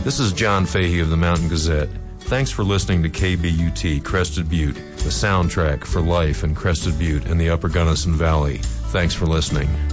This is John Fahey of the Mountain Gazette. Thanks for listening to KBUT Crested Butte, the soundtrack for life in Crested Butte and the Upper Gunnison Valley. Thanks for listening.